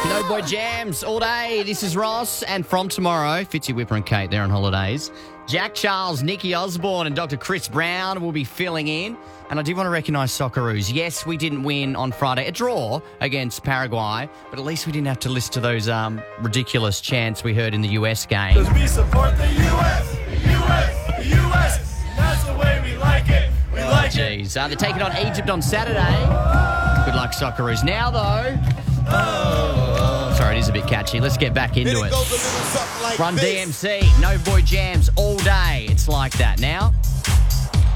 No Boy Jams all day. This is Ross. And from tomorrow, Fitzy, Whipper and Kate, they're on holidays. Jack Charles, Nikki Osborne and Dr. Chris Brown will be filling in. And I do want to recognise Socceroos. Yes, we didn't win on Friday. A draw against Paraguay. But at least we didn't have to listen to those ridiculous chants we heard in the US game. Because we support the US, US, US. That's the way we like it. We like it. Jeez. They're taking on Egypt on Saturday. Good luck, Socceroos. Now, though... Sorry, it is a bit catchy. Let's get back into it. Run DMC, No Boy Jams all day. It's like that now.